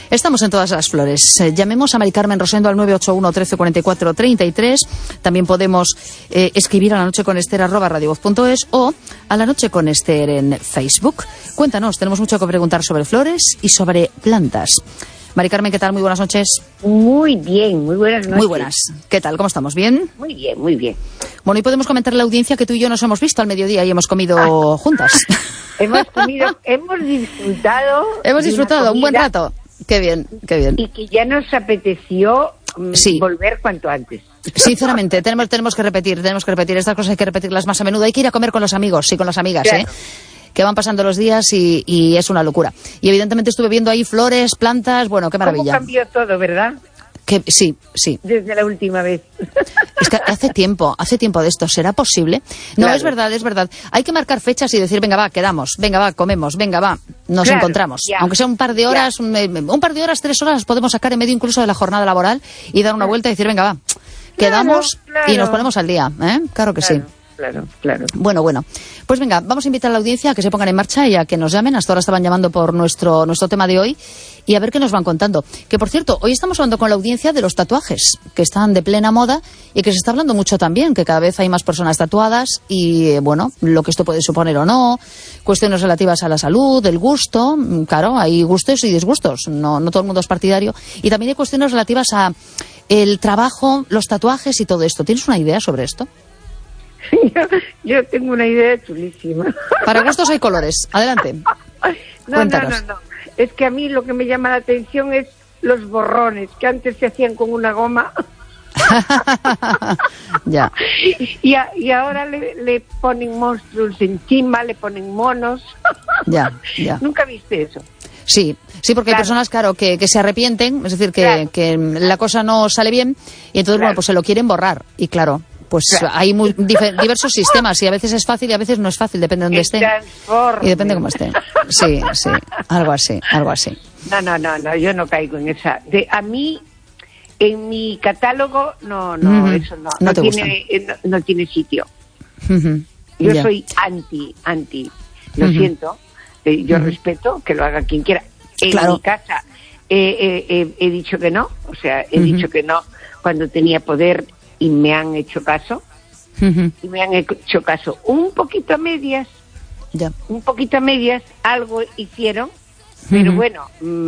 Estamos en todas las flores. Llamemos a Mari Carmen Rosendo al 981 13 44 33. También podemos escribir a lanocheconester@radiovoz.es o a La Noche con Ester en Facebook. Cuéntanos, tenemos mucho que preguntar sobre flores y sobre plantas. Mari Carmen, ¿qué tal? Muy buenas noches. Muy bien, muy buenas noches. Muy buenas. ¿Qué tal? ¿Cómo estamos? ¿Bien? Muy bien, muy bien. Bueno, y podemos comentarle a la audiencia que tú y yo nos hemos visto al mediodía y hemos comido juntas. Hemos disfrutado. Hemos disfrutado un buen rato. Qué bien, qué bien. Y que ya nos apeteció volver cuanto antes. Sinceramente, tenemos que repetir estas cosas, hay que repetirlas más a menudo. Hay que ir a comer con los amigos y con las amigas, claro. Que van pasando los días y es una locura. Y evidentemente estuve viendo ahí flores, plantas, bueno, qué maravilla. ¿Cómo cambió todo, verdad? Que, sí. Desde la última vez. Es que hace tiempo de esto. ¿Será posible? No, claro. Es verdad. Hay que marcar fechas y decir, venga, va, quedamos, venga, va, comemos, venga, va, nos encontramos. Ya. Aunque sea un par de horas, un par de horas, 3 horas, podemos sacar en medio incluso de la jornada laboral y dar una vuelta y decir, venga, va, quedamos y nos ponemos al día. Claro que sí. Claro. Bueno. Pues venga, vamos a invitar a la audiencia a que se pongan en marcha y a que nos llamen. Hasta ahora estaban llamando por nuestro tema de hoy y a ver qué nos van contando. Que, por cierto, hoy estamos hablando con la audiencia de los tatuajes, que están de plena moda y que se está hablando mucho también, que cada vez hay más personas tatuadas y, bueno, lo que esto puede suponer o no, cuestiones relativas a la salud, el gusto. Claro, hay gustos y disgustos, no todo el mundo es partidario. Y también hay cuestiones relativas a el trabajo, los tatuajes y todo esto. ¿Tienes una idea sobre esto? Yo tengo una idea chulísima. Para gustos hay colores. Adelante. Cuéntanos. No. Es que a mí lo que me llama la atención es los borrones, que antes se hacían con una goma. Ya. Y ahora le ponen monstruos encima, le ponen monos. Ya. ¿Nunca viste eso? Sí, porque hay personas, claro, que se arrepienten, es decir, que la cosa no sale bien y entonces, bueno, pues se lo quieren borrar. Y claro, pues hay diversos sistemas y a veces es fácil y a veces no es fácil, depende de dónde esté y depende de cómo esté. Sí, algo así. No, yo no caigo en esa. A mí, en mi catálogo, eso no tiene sitio. Yo soy anti. Lo siento, yo respeto que lo haga quien quiera. En mi casa he dicho que no, o sea, he dicho que no cuando tenía poder. Y me han hecho caso, un poquito a medias, algo hicieron, pero bueno,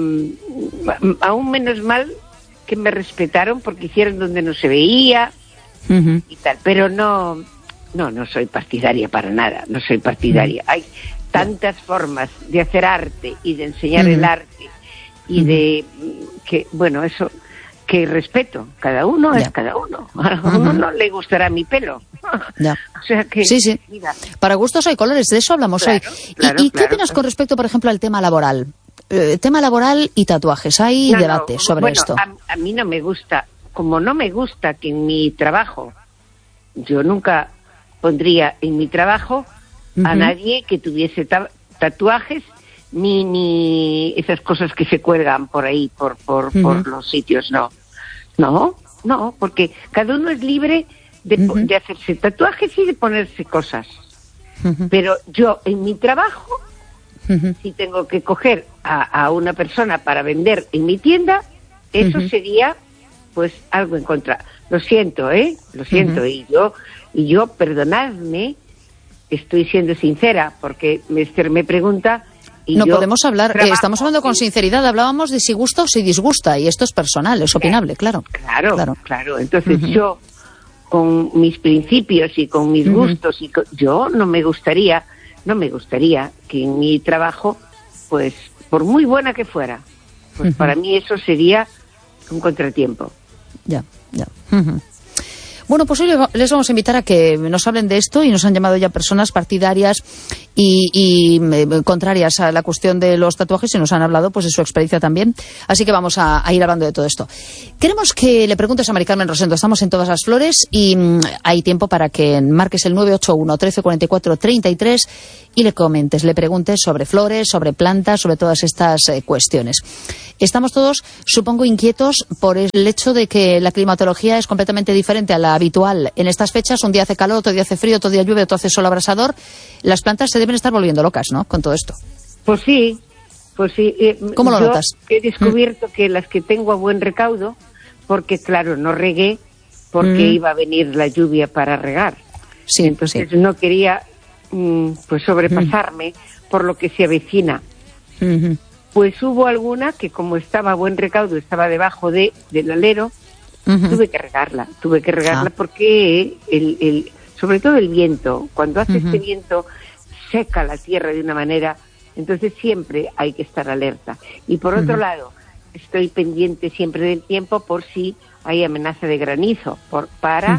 aún menos mal que me respetaron porque hicieron donde no se veía y tal, pero no soy partidaria para nada, no soy partidaria. Hay tantas formas de hacer arte y de enseñar el arte y de que, bueno, eso... que respeto, cada uno es cada uno. A uno no le gustará mi pelo. Ya. O sea que, sí. Mira. Para gustos hay colores, de eso hablamos hoy. ¿Y qué opinas con respecto, por ejemplo, al tema laboral? Tema laboral y tatuajes, hay debate sobre esto. A mí no me gusta, como no me gusta que en mi trabajo, yo nunca pondría en mi trabajo a nadie que tuviese tatuajes, ni esas cosas que se cuelgan por ahí, por los sitios, No, porque cada uno es libre de hacerse tatuajes y de ponerse cosas. Pero yo, en mi trabajo, si tengo que coger a una persona para vender en mi tienda, eso sería, pues, algo en contra. Lo siento, Lo siento. Y yo, perdonadme, estoy siendo sincera, porque Esther me pregunta... No podemos hablar, estamos hablando con sinceridad, hablábamos de si gusta o si disgusta, y esto es personal, es opinable, claro. Claro, entonces yo, con mis principios y con mis gustos, yo no me gustaría que en mi trabajo, pues, por muy buena que fuera, pues para mí eso sería un contratiempo. Ya. Bueno, pues hoy les vamos a invitar a que nos hablen de esto y nos han llamado ya personas partidarias y contrarias a la cuestión de los tatuajes y nos han hablado pues de su experiencia también. Así que vamos a ir hablando de todo esto. Queremos que le preguntes a Mari Carmen Rosendo. Estamos en todas las flores y hay tiempo para que marques el 981 13 44 33 y le comentes, le preguntes sobre flores, sobre plantas, sobre todas estas cuestiones. Estamos todos, supongo, inquietos por el hecho de que la climatología es completamente diferente a la habitual en estas fechas. Un día hace calor, otro día hace frío, otro día llueve, otro hace sol abrasador. Las plantas se deben estar volviendo locas, ¿no?, con todo esto. Pues sí, Pues sí, ¿Cómo lo notas? He descubierto que las que tengo a buen recaudo, porque claro, no regué porque iba a venir la lluvia para regar. Sí, entonces no quería pues sobrepasarme por lo que se avecina. Pues hubo alguna que, como estaba a buen recaudo, estaba debajo del alero, tuve que regarla porque sobre todo el viento, cuando hace este viento, seca la tierra de una manera, entonces siempre hay que estar alerta. Y por otro lado, estoy pendiente siempre del tiempo por si hay amenaza de granizo, para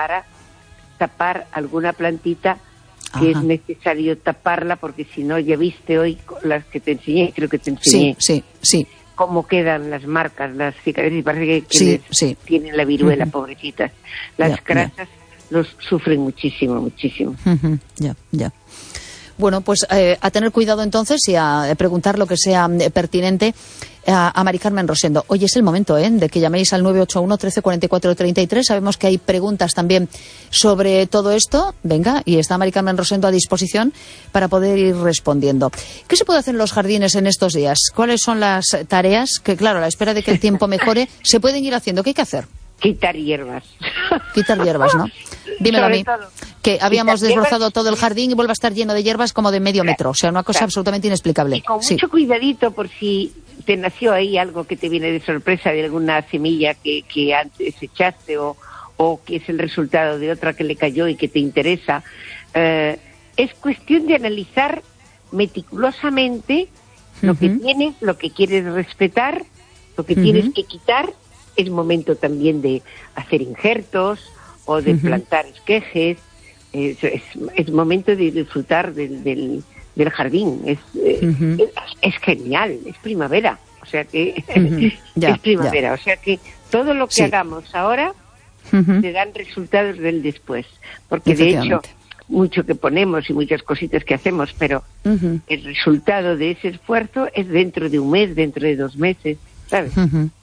tapar alguna plantita que es necesario taparla, porque si no, ya viste hoy las que te enseñé, creo que te enseñé. Sí. Cómo quedan las marcas, las cicatrices, parece que tienen la viruela, pobrecitas. Las crasas los sufren muchísimo. Ya. Bueno, pues a tener cuidado entonces y a preguntar lo que sea pertinente a Mari Carmen Rosendo. Hoy es el momento de que llaméis al 981 13 44 33. Sabemos que hay preguntas también sobre todo esto. Venga, y está Mari Carmen Rosendo a disposición para poder ir respondiendo. ¿Qué se puede hacer en los jardines en estos días? ¿Cuáles son las tareas que, claro, a la espera de que el tiempo mejore, se pueden ir haciendo? ¿Qué hay que hacer? Quitar hierbas. Quitar hierbas, ¿no? Dímelo a mí, que habíamos desbrozado todo el jardín y vuelve a estar lleno de hierbas como de medio metro. O sea, una cosa absolutamente inexplicable. Y con mucho cuidadito, por si te nació ahí algo que te viene de sorpresa, de alguna semilla que antes echaste o que es el resultado de otra que le cayó y que te interesa. Es cuestión de analizar meticulosamente lo que tienes, lo que quieres respetar, lo que tienes que quitar. Es momento también de hacer injertos o de plantar esquejes. Es momento de disfrutar del jardín. Es genial, es primavera. O sea que es primavera. O sea que todo lo que hagamos ahora te dan resultados del después. Porque de hecho, mucho que ponemos y muchas cositas que hacemos, pero el resultado de ese esfuerzo es dentro de un mes, dentro de 2 meses, ¿sabes?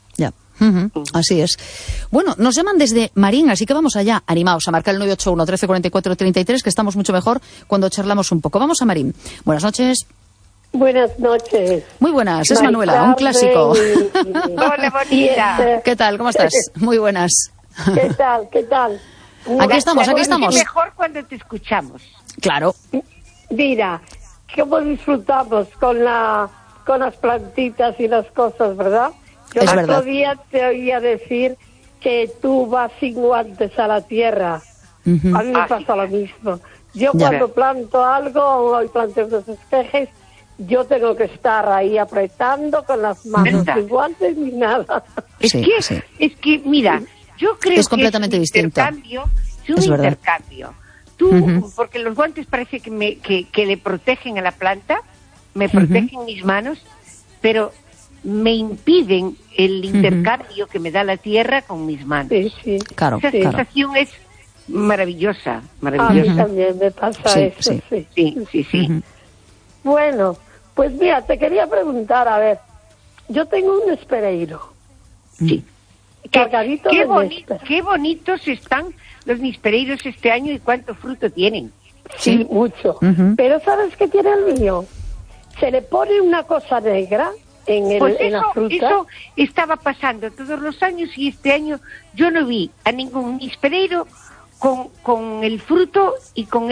Así es. Bueno, nos llaman desde Marín, así que vamos allá, animaos a marcar el 981 13 44 33, que estamos mucho mejor cuando charlamos un poco. Vamos a Marín. Buenas noches. Buenas noches. Muy buenas, es Manuela, un clásico. Hola, bonita. ¿Qué tal? ¿Cómo estás? Muy buenas. ¿Qué tal? Aquí estamos. Es mejor cuando te escuchamos. Claro. Mira, cómo disfrutamos con las plantitas y las cosas, ¿verdad? Yo el otro día te oía decir que tú vas sin guantes a la tierra. A mí me pasa lo mismo. Yo cuando planto algo, o planto unos esquejes, yo tengo que estar ahí apretando con las manos sin guantes ni nada. Es que, mira, yo creo es completamente que distinto. Es un intercambio. Tú, porque los guantes parece que le protegen a la planta, me protegen mis manos, pero me impiden el intercambio que me da la tierra con mis manos. Sí. Claro, esa sensación es maravillosa. A mí también me pasa eso. Sí. Bueno, pues mira, te quería preguntar, a ver, yo tengo un espereiro. Sí. Cargadito de níspero. Qué bonitos están los nispereiros este año y cuánto fruto tienen. Sí, mucho. Pero ¿sabes qué tiene el mío? Se le pone una cosa negra en la fruta. Eso estaba pasando todos los años y este año yo no vi a ningún nispereiro con el fruto y con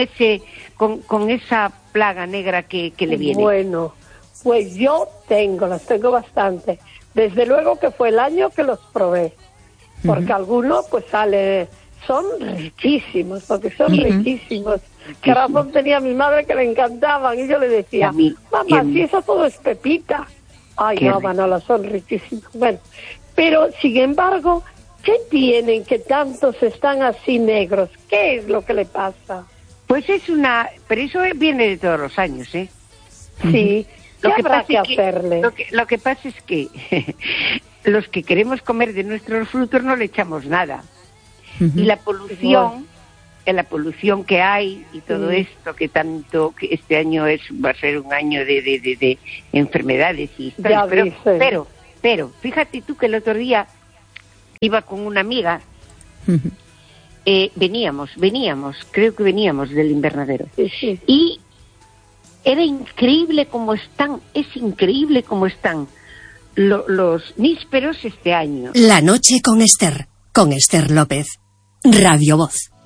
esa plaga negra que le viene. Bueno, pues yo las tengo bastante. Desde luego que fue el año que los probé, porque algunos pues son riquísimos, riquísimos. Que razón tenía mi madre que le encantaban y yo le decía, mamá, si eso todo es pepita. Ay, no, Manolo, son riquísimos. Bueno, pero sin embargo, ¿qué tienen que tantos están así negros? ¿Qué es lo que le pasa? Pues pero eso viene de todos los años, ¿eh? Sí, ¿qué habrá que hacerle? Lo que pasa es que los que queremos comer de nuestros frutos no le echamos nada. Y la polución que hay y todo esto que tanto que este año va a ser un año de enfermedades y historias, pero fíjate tú que el otro día iba con una amiga, creo que veníamos del invernadero y era increíble cómo están, es increíble cómo están los nísperos este año. La noche con Esther López, Radio Voz.